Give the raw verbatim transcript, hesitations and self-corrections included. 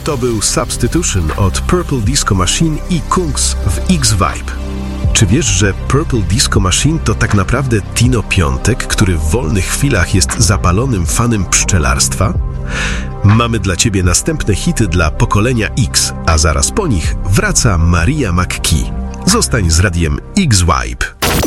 To był Substitution od Purple Disco Machine i Kungs w X-Vibe. Czy wiesz, że Purple Disco Machine to tak naprawdę Tino Piątek, który w wolnych chwilach jest zapalonym fanem pszczelarstwa? Mamy dla ciebie następne hity dla pokolenia X, a zaraz po nich wraca Maria McKee. Zostań z radiem X-Vibe.